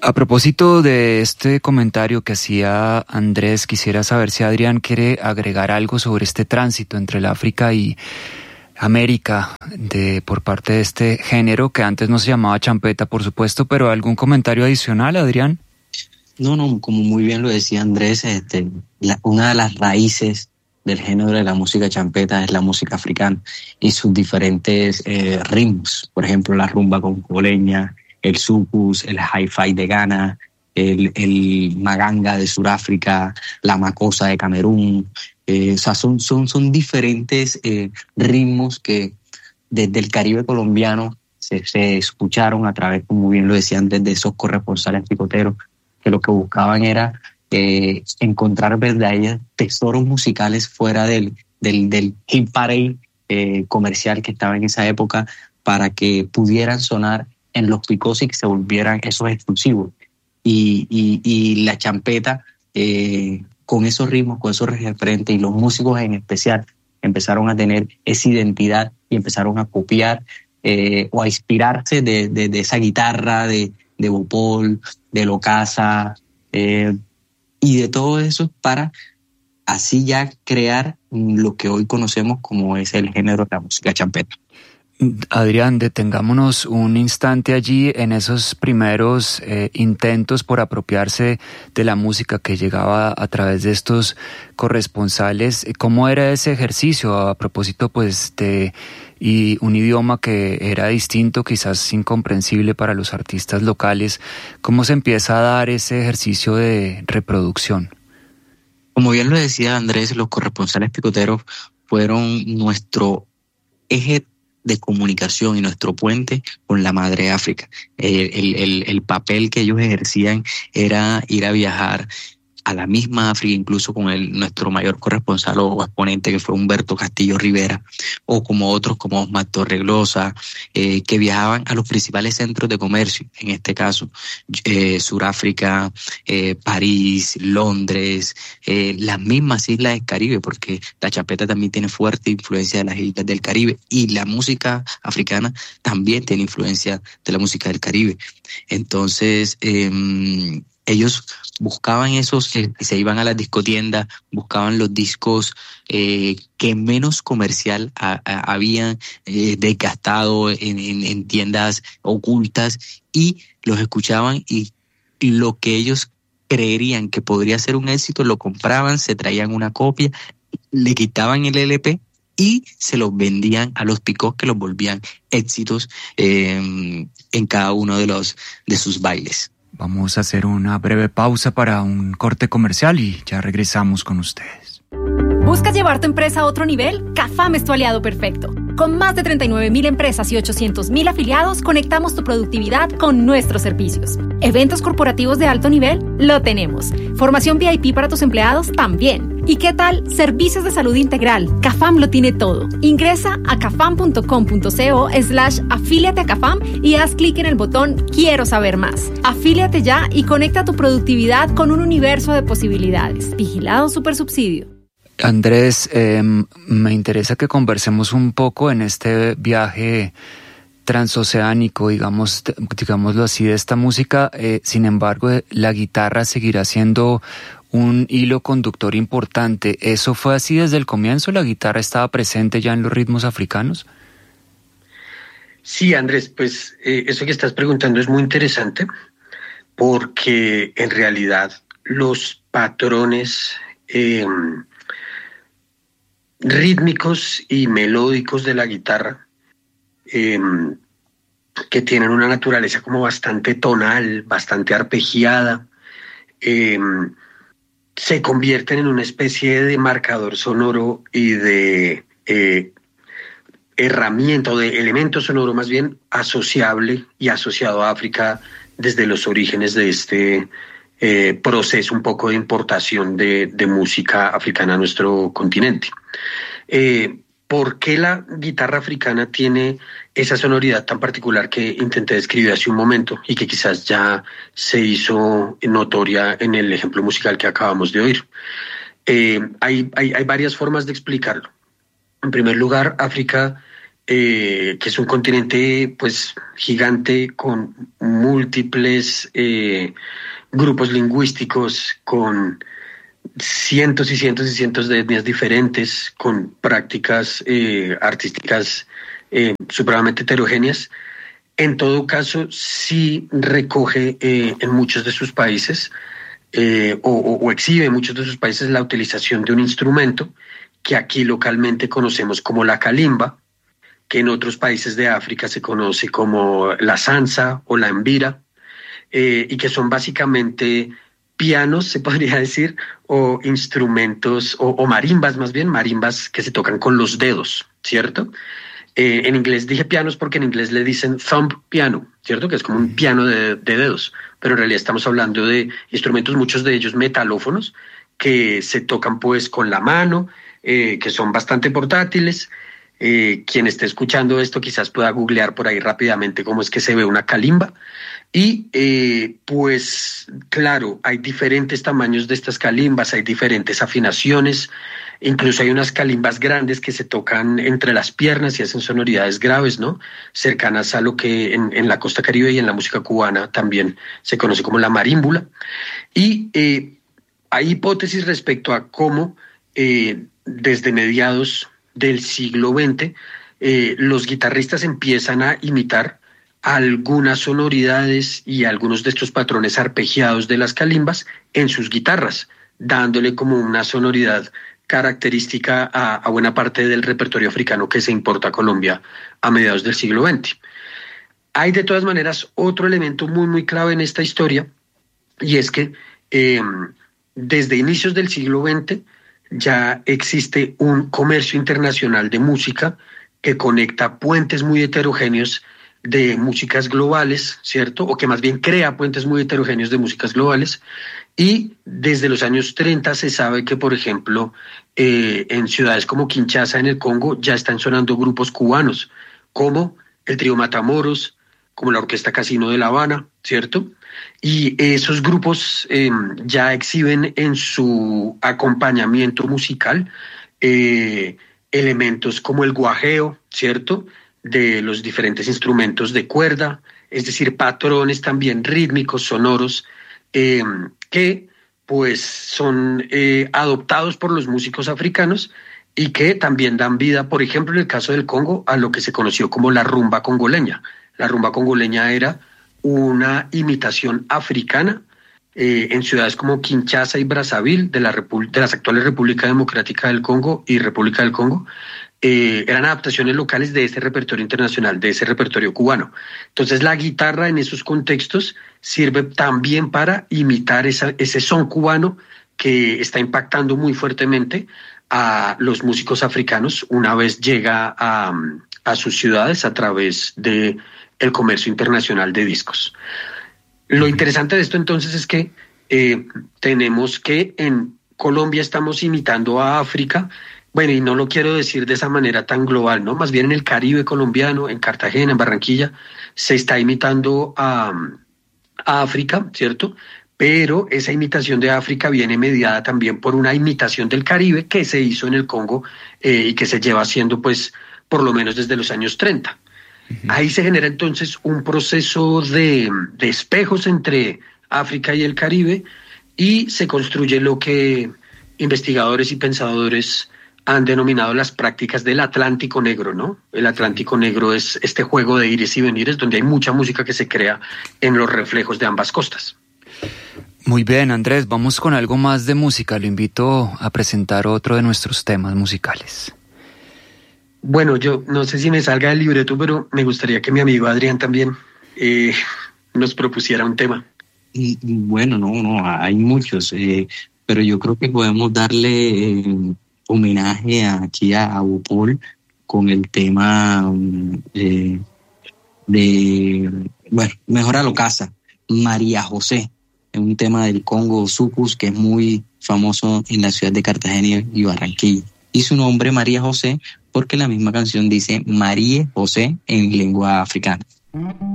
A propósito de este comentario que hacía Andrés, quisiera saber si Adrián quiere agregar algo sobre este tránsito entre el África y América por parte de este género que antes no se llamaba champeta, por supuesto, pero ¿algún comentario adicional, Adrián? No, como muy bien lo decía Andrés, una de las raíces del género de la música champeta es la música africana y sus diferentes ritmos, por ejemplo la rumba congoleña, el soukous, el hi-fi de Ghana, el maganga de Sudáfrica, la makossa de Camerún. O sea, son diferentes ritmos que desde el Caribe colombiano se escucharon a través, como bien lo decían, desde esos corresponsales picoteros, que lo que buscaban era encontrar verdaderos tesoros musicales fuera del hit parade comercial que estaba en esa época, para que pudieran sonar en los picos y que se volvieran esos exclusivos. Y la champeta, con esos ritmos, con esos referentes, y los músicos en especial empezaron a tener esa identidad y empezaron a copiar o a inspirarse de esa guitarra de Bopol, de Locasa, y de todo eso, para así ya crear lo que hoy conocemos como es el género de la música champeta. Adrián, detengámonos un instante allí en esos primeros intentos por apropiarse de la música que llegaba a través de estos corresponsales. ¿Cómo era ese ejercicio a propósito pues y un idioma que era distinto, quizás incomprensible para los artistas locales? ¿Cómo se empieza a dar ese ejercicio de reproducción? Como bien lo decía Andrés, los corresponsales picoteros fueron nuestro eje de comunicación y nuestro puente con la madre África. El papel que ellos ejercían era ir a viajar a la misma África, incluso con nuestro mayor corresponsal o exponente, que fue Humberto Castillo Rivera, o como otros como Osmar Torreglosa, que viajaban a los principales centros de comercio, en este caso Sudáfrica, París, Londres, las mismas islas del Caribe, porque la champeta también tiene fuerte influencia de las islas del Caribe, y la música africana también tiene influencia de la música del Caribe. Entonces, ellos buscaban se iban a las discotiendas, buscaban los discos que menos comercial habían desgastado en tiendas ocultas, y los escuchaban, y lo que ellos creerían que podría ser un éxito lo compraban, se traían una copia, le quitaban el LP y se los vendían a los picos, que los volvían éxitos en cada uno de sus bailes. Vamos a hacer una breve pausa para un corte comercial y ya regresamos con ustedes. ¿Buscas llevar tu empresa a otro nivel? CAFAM es tu aliado perfecto. Con más de 39,000 empresas y 800,000 afiliados, conectamos tu productividad con nuestros servicios. ¿Eventos corporativos de alto nivel? Lo tenemos. ¿Formación VIP para tus empleados? También. ¿Y qué tal? Servicios de salud integral. CAFAM lo tiene todo. Ingresa a cafam.com.co/afíliate a CAFAM y haz clic en el botón Quiero saber más. Afíliate ya y conecta tu productividad con un universo de posibilidades. Vigilado Supersubsidio. Andrés, me interesa que conversemos un poco en este viaje transoceánico, digámoslo así, de esta música. Sin embargo, la guitarra seguirá siendo un hilo conductor importante. ¿Eso fue así desde el comienzo? ¿La guitarra estaba presente ya en los ritmos africanos? Sí, Andrés, pues eso que estás preguntando es muy interesante, porque en realidad los patrones rítmicos y melódicos de la guitarra, que tienen una naturaleza como bastante tonal, bastante arpegiada, se convierten en una especie de marcador sonoro y de herramienta, o de elemento sonoro más bien, asociable y asociado a África desde los orígenes de este proceso un poco de importación de música africana a nuestro continente. ¿Por qué la guitarra africana tiene esa sonoridad tan particular que intenté describir hace un momento y que quizás ya se hizo notoria en el ejemplo musical que acabamos de oír? Hay varias formas de explicarlo. En primer lugar, África que es un continente pues gigante con múltiples grupos lingüísticos, con cientos y cientos y cientos de etnias diferentes, con prácticas artísticas supremamente heterogéneas. En todo caso, sí recoge en muchos de sus países o exhibe en muchos de sus países la utilización de un instrumento que aquí localmente conocemos como la calimba, que en otros países de África se conoce como la zanza o la embira, y que son básicamente pianos, se podría decir, o instrumentos, o marimbas más bien, marimbas que se tocan con los dedos, ¿cierto? En inglés dije pianos porque en inglés le dicen thumb piano, ¿cierto? Que es como un piano de dedos, pero en realidad estamos hablando de instrumentos, muchos de ellos metalófonos, que se tocan pues con la mano, que son bastante portátiles. Quien esté escuchando esto quizás pueda googlear por ahí rápidamente cómo es que se ve una calimba. Y pues claro, hay diferentes tamaños de estas calimbas, hay diferentes afinaciones, incluso hay unas calimbas grandes que se tocan entre las piernas y hacen sonoridades graves, ¿no? Cercanas a lo que en la costa caribe y en la música cubana también se conoce como la marímbula. Y hay hipótesis respecto a cómo desde mediados del siglo XX los guitarristas empiezan a imitar algunas sonoridades y algunos de estos patrones arpegiados de las calimbas en sus guitarras, dándole como una sonoridad característica a buena parte del repertorio africano que se importa a Colombia a mediados del siglo XX. Hay de todas maneras otro elemento muy muy clave en esta historia, y es que desde inicios del siglo XX ya existe un comercio internacional de música que conecta puentes muy heterogéneos de músicas globales, ¿cierto? O que más bien crea puentes muy heterogéneos de músicas globales. Y desde los años 30 se sabe que, por ejemplo, en ciudades como Kinshasa, en el Congo, ya están sonando grupos cubanos, como el Trío Matamoros, como la Orquesta Casino de La Habana, ¿cierto? Y esos grupos ya exhiben en su acompañamiento musical elementos como el guajeo, ¿cierto?, de los diferentes instrumentos de cuerda, es decir, patrones también rítmicos, sonoros, que pues son adoptados por los músicos africanos y que también dan vida, por ejemplo, en el caso del Congo, a lo que se conoció como la rumba congoleña. La rumba congoleña era una imitación africana en ciudades como Kinshasa y Brazzaville de las actuales República Democrática del Congo y República del Congo. Eran adaptaciones locales de ese repertorio internacional, de ese repertorio cubano. Entonces la guitarra en esos contextos sirve también para imitar ese son cubano que está impactando muy fuertemente a los músicos africanos una vez llega a sus ciudades a través de el comercio internacional de discos. Lo interesante de esto entonces es que tenemos que en Colombia estamos imitando a África. Bueno, y no lo quiero decir de esa manera tan global, ¿no? Más bien en el Caribe colombiano, en Cartagena, en Barranquilla, se está imitando a África, ¿cierto? Pero esa imitación de África viene mediada también por una imitación del Caribe que se hizo en el Congo y que se lleva haciendo, pues, por lo menos desde los años 30. Uh-huh. Ahí se genera entonces un proceso de espejos entre África y el Caribe y se construye lo que investigadores y pensadores han denominado las prácticas del Atlántico Negro, ¿no? El Atlántico Negro es este juego de ires y venires donde hay mucha música que se crea en los reflejos de ambas costas. Muy bien, Andrés, vamos con algo más de música. Lo invito a presentar otro de nuestros temas musicales. Bueno, yo no sé si me salga del libreto, pero me gustaría que mi amigo Adrián también nos propusiera un tema. Bueno, no, hay muchos, pero yo creo que podemos darle homenaje aquí a Upol con el tema Mejor a lo casa, María José, es un tema del Congo Sucus que es muy famoso en la ciudad de Cartagena y Barranquilla. Y su nombre María José porque la misma canción dice María José en lengua africana.